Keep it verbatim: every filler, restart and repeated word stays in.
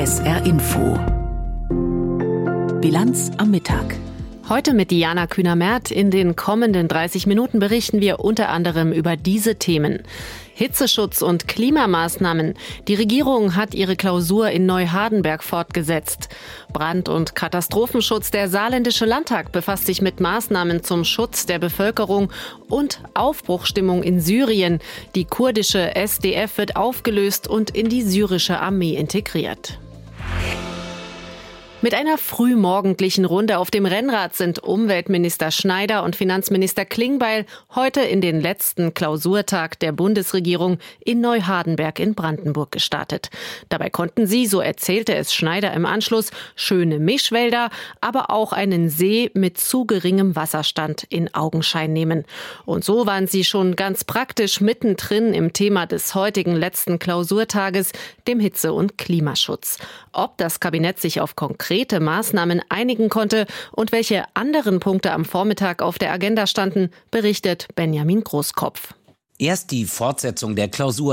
S R Info. Bilanz am Mittag. Heute mit Diana Kühner-Merth. In den kommenden dreißig Minuten berichten wir unter anderem über diese Themen. Hitzeschutz und Klimamaßnahmen. Die Regierung hat ihre Klausur in Neuhardenberg fortgesetzt. Brand- und Katastrophenschutz. Der Saarländische Landtag befasst sich mit Maßnahmen zum Schutz der Bevölkerung und Aufbruchsstimmung in Syrien. Die kurdische S D F wird aufgelöst und in die syrische Armee integriert. Mit einer frühmorgendlichen Runde auf dem Rennrad sind Umweltminister Schneider und Finanzminister Klingbeil heute in den letzten Klausurtag der Bundesregierung in Neuhardenberg in Brandenburg gestartet. Dabei konnten sie, so erzählte es Schneider im Anschluss, schöne Mischwälder, aber auch einen See mit zu geringem Wasserstand in Augenschein nehmen. Und so waren sie schon ganz praktisch mittendrin im Thema des heutigen letzten Klausurtages, dem Hitze- und Klimaschutz. Ob das Kabinett sich auf konkrete Maßnahmen einigen konnte und welche anderen Punkte am Vormittag auf der Agenda standen, berichtet Benjamin Großkopf. Erst die Fortsetzung der Klausur